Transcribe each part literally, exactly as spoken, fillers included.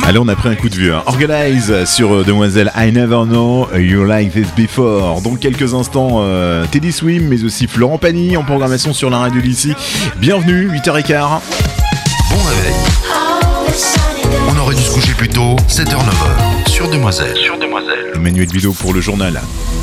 Allez, on a pris un coup de vieux. Hein. Organize sur euh, Demoiselle I Never Know You Like This Before. Donc quelques instants, euh, Teddy Swim, mais aussi Florent Pagny en programmation sur la radio d'ici. Bienvenue, huit heures quinze. Bon réveil. On aurait dû se coucher plus tôt, sept heures neuf heures, sur Demoiselle. Sur Demoiselle. Emmanuel Vidéo pour le journal.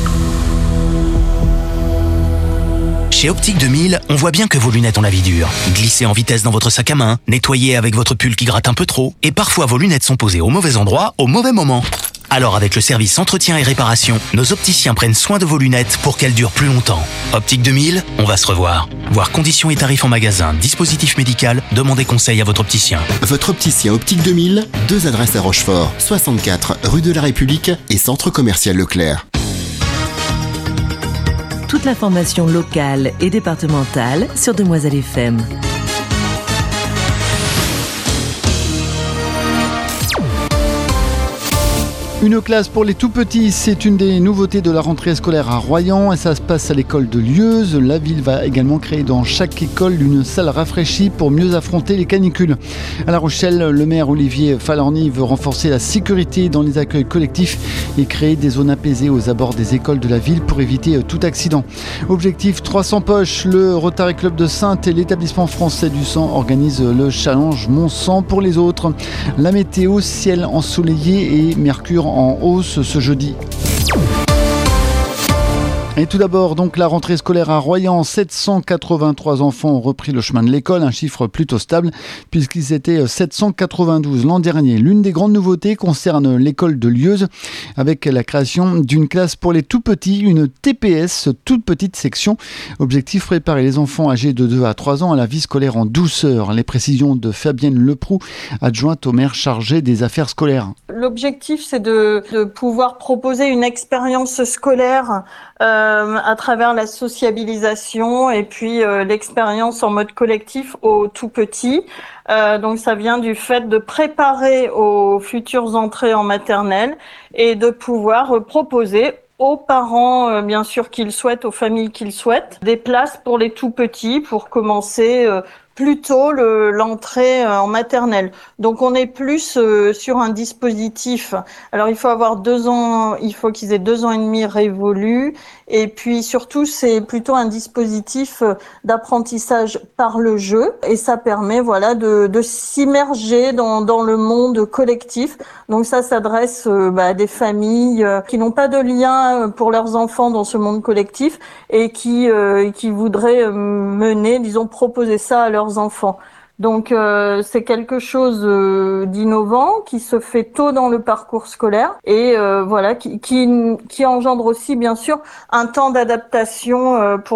Chez Optique deux mille, on voit bien que vos lunettes ont la vie dure. Glissez en vitesse dans votre sac à main, nettoyez avec votre pull qui gratte un peu trop, et parfois vos lunettes sont posées au mauvais endroit, au mauvais moment. Alors avec le service entretien et réparation, nos opticiens prennent soin de vos lunettes pour qu'elles durent plus longtemps. Optique deux mille, on va se revoir. Voir conditions et tarifs en magasin, dispositif médical, demandez conseil à votre opticien. Votre opticien Optique deux mille, deux adresses à Rochefort, soixante-quatre rue de la République et centre commercial Leclerc. Toute l'information locale et départementale sur Demoiselle F M. Une classe pour les tout-petits, c'est une des nouveautés de la rentrée scolaire à Royan et ça se passe à l'école de Lieuze. La ville va également créer dans chaque école une salle rafraîchie pour mieux affronter les canicules. À La Rochelle, le maire Olivier Falorni veut renforcer la sécurité dans les accueils collectifs et créer des zones apaisées aux abords des écoles de la ville pour éviter tout accident. Objectif trois cents poches, le Rotary Club de Saintes et l'établissement français du sang organisent le challenge Mon sang pour les autres. La météo, ciel ensoleillé et mercure en hausse ce jeudi. Et tout d'abord, donc la rentrée scolaire à Royan, sept cent quatre-vingt-trois enfants ont repris le chemin de l'école, un chiffre plutôt stable puisqu'ils étaient sept cent quatre-vingt-douze l'an dernier. L'une des grandes nouveautés concerne l'école de Lieuze avec la création d'une classe pour les tout-petits, une T P S, toute petite section. Objectif, préparer les enfants âgés de deux à trois ans à la vie scolaire en douceur. Les précisions de Fabienne Leproux, adjointe au maire chargée des affaires scolaires. L'objectif, c'est de, de pouvoir proposer une expérience scolaire Euh, à travers la sociabilisation et puis euh, l'expérience en mode collectif aux tout petits. Euh, donc ça vient du fait de préparer aux futures entrées en maternelle et de pouvoir euh, proposer aux parents, euh, bien sûr, qu'ils souhaitent, aux familles qu'ils souhaitent, des places pour les tout petits pour commencer euh, plus tôt le, l'entrée euh, en maternelle. Donc on est plus euh, sur un dispositif. Alors il faut avoir deux ans, il faut qu'ils aient deux ans et demi révolus. Et puis surtout, c'est plutôt un dispositif d'apprentissage par le jeu. Et ça permet, voilà, de, de s'immerger dans, dans le monde collectif. Donc ça s'adresse euh, bah, à des familles euh, qui n'ont pas de lien pour leurs enfants dans ce monde collectif et qui, euh, qui voudraient mener, disons, proposer ça à leurs enfants. Donc euh, c'est quelque chose euh, d'innovant qui se fait tôt dans le parcours scolaire et euh, voilà qui, qui qui engendre aussi bien sûr un temps d'adaptation euh, pour